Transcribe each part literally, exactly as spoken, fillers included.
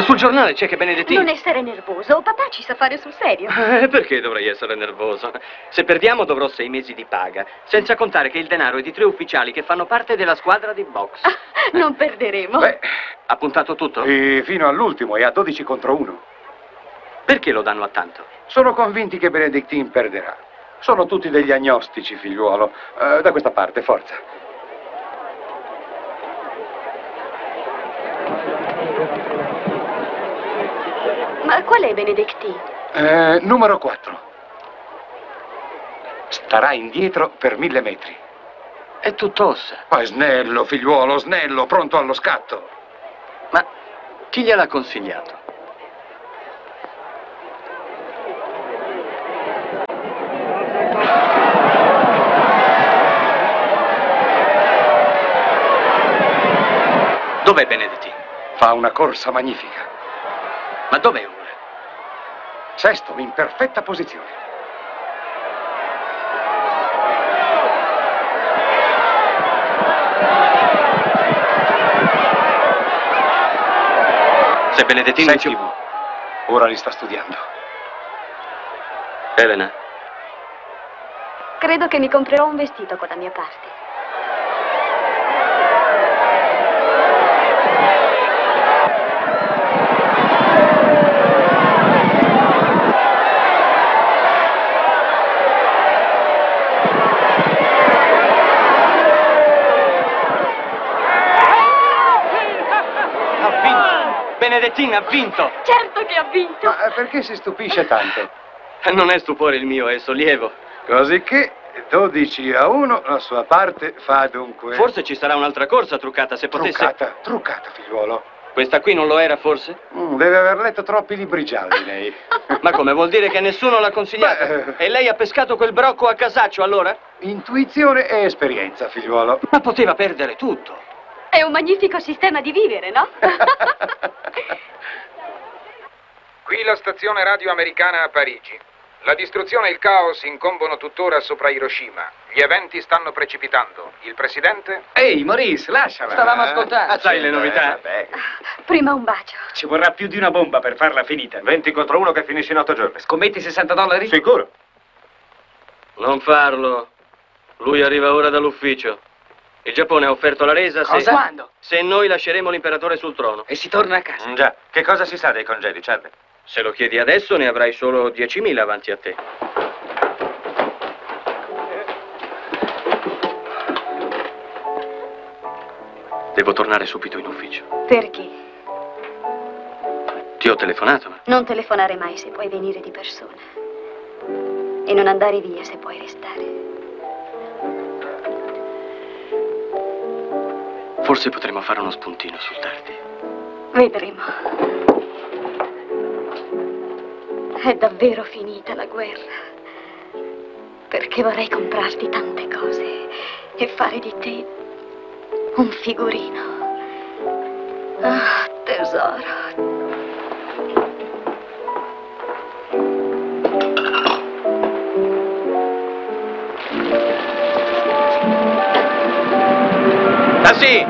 Ma sul giornale c'è che Benedettini... Non essere nervoso, papà ci sa fare sul serio. Eh, perché dovrei essere nervoso? Se perdiamo dovrò sei mesi di paga, senza contare che il denaro è di tre ufficiali che fanno parte della squadra di box. Ah, non perderemo. Beh, ha puntato tutto? E fino all'ultimo, è a dodici contro uno. Perché lo danno a tanto? Sono convinti che Benedictine perderà. Sono tutti degli agnostici, figliuolo. Uh, da questa parte, forza. Ma qual è Benedictine? Eh, numero quattro. Starà indietro per mille metri. È tutto ossa. Ma è snello, figliuolo, snello, pronto allo scatto. Ma chi gliel'ha consigliato? Dov'è Benedettini? Fa una corsa magnifica. Ma dov'è ora? Sesto, in perfetta posizione. Se Benedettini... Settimo. Ora li sta studiando. Elena? Credo che mi comprerò un vestito con la mia parte. Benedettine ha vinto! Certo che ha vinto! Ma perché si stupisce tanto? Non è stupore il mio, è sollievo. Così che dodici a uno la sua parte fa dunque... Forse ci sarà un'altra corsa truccata, se potesse... Truccata, truccata, figliuolo. Questa qui non lo era, forse? Mm, deve aver letto troppi libri gialli, lei. Ma come, vuol dire che nessuno l'ha consigliato? Beh... E lei ha pescato quel brocco a casaccio, allora? Intuizione e esperienza, figliuolo. Ma poteva perdere tutto. È un magnifico sistema di vivere, no? Qui la stazione radio americana a Parigi. La distruzione e il caos incombono tuttora sopra Hiroshima. Gli eventi stanno precipitando. Il presidente... Ehi, Maurice, lasciala. Stavamo ascoltando. Ah, sai le novità? Vabbè. Prima un bacio. Ci vorrà più di una bomba per farla finita. venti contro uno che finisce in otto giorni. Scommetti sessanta dollari? Sicuro. Non farlo. Lui arriva ora dall'ufficio. Il Giappone ha offerto la resa se... Cosa? Quando? Se noi lasceremo l'imperatore sul trono. E si torna a casa. Mm, già. Che cosa si sa dei congedi, Charlie? Se lo chiedi adesso ne avrai solo diecimila avanti a te. Devo tornare subito in ufficio. Perché? Ti ho telefonato, ma... Non telefonare mai se puoi venire di persona. E non andare via se puoi restare. Forse potremo fare uno spuntino sul tardi. Vedremo. È davvero finita la guerra. Perché vorrei comprarti tante cose e fare di te un figurino. Ah, tesoro. Tassi!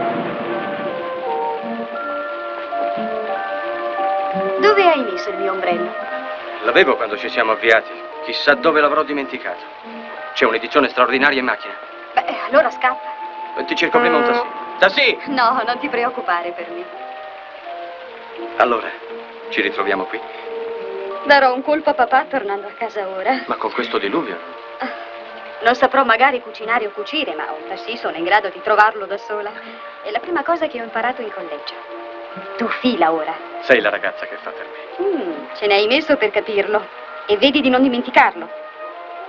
Dove hai messo il mio ombrello? L'avevo quando ci siamo avviati. Chissà dove l'avrò dimenticato. C'è un'edizione straordinaria in macchina. Beh, allora scappa. Ti cerco prima un tassi. Tassi! No, non ti preoccupare per me. Allora, ci ritroviamo qui. Darò un colpo a papà tornando a casa ora. Ma con questo diluvio? Non saprò magari cucinare o cucire, ma un tassì sono in grado di trovarlo da sola. È la prima cosa che ho imparato in collegio. Tu fila ora. Sei la ragazza che fa per me. Mm, ce ne hai messo per capirlo. E vedi di non dimenticarlo.